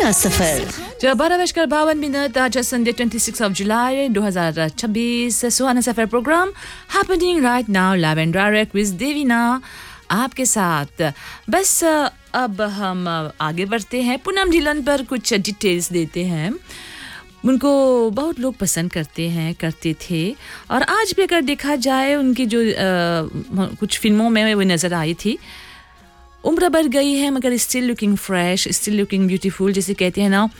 सुहाना सफर। जब 12:52 आज Sunday 26 July 2026 Suhana suffer programme happening right now live and direct with Devina आपके साथ। बस अब हम आगे बढ़ते हैं। पूनम ढिल्लन पर कुछ डिटेल्स देते हैं। उनको बहुत लोग पसंद करते थे और आज भी अगर देखा जाए उनकी जो कुछ फिल्मों में वो नज़र आई थी। उम्र बढ़ गई है मगर still looking fresh, still looking beautiful, जैसे कहते हैं ना,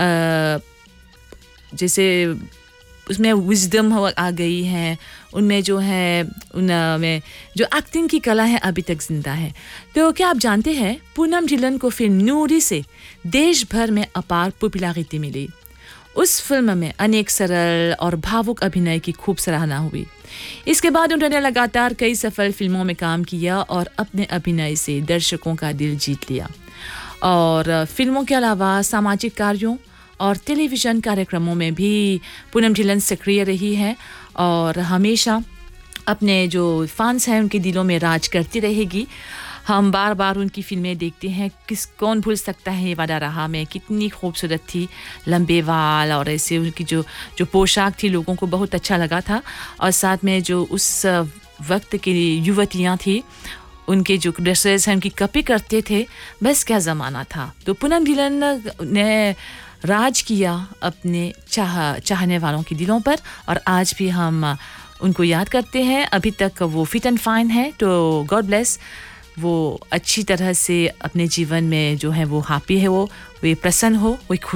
जैसे उसमें विजडम आ गई है उनमें, जो है उनमें जो एक्टिंग की कला है अभी तक जिंदा है। तो क्या आप जानते हैं पूनम ढिल्लन को फिल्म नूरी से देश भर में अपार पॉपुलैरिटी मिली। उस फिल्म में अनेक सरल और भावुक अभिनय की खूब सराहना हुई। इसके बाद उन्होंने लगातार कई सफल फिल्मों में काम किया और अपने अभिनय से दर्शकों का दिल जीत लिया। और फिल्मों के अलावा सामाजिक कार्यों और टेलीविज़न कार्यक्रमों में भी पूनम ढिल्लन सक्रिय रही है और हमेशा अपने जो फैंस हैं उनके दिलों में राज करती रहेगी। हम बार बार उनकी फिल्में देखते हैं। कौन भूल सकता है ये वादा रहा में, कितनी खूबसूरत थी, लंबे बाल और ऐसे उनकी जो पोशाक थी लोगों को बहुत अच्छा लगा था। और साथ में जो उस वक्त की युवतियाँ थी उनके जो ड्रेसेस हैं उनकी कॉपी करते थे। बस क्या ज़माना था। तो पूनम ढिल्लन ने राज किया अपने चाहने वालों के दिलों पर और आज भी हम उनको याद करते हैं। अभी तक वो फिट एंड फाइन है, तो गॉड ब्लेस। वो अच्छी तरह से अपने जीवन में जो है वो हैप्पी है, वो प्रसन्न हो, वो खुश